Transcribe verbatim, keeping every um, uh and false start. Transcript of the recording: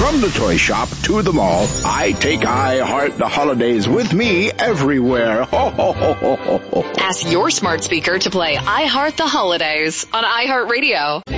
From the toy shop to the mall, I take iHeart the holidays with me everywhere. Ho, ho, ho, ho, ho, ho. Ask your smart speaker to play iHeart the Holidays on iHeartRadio.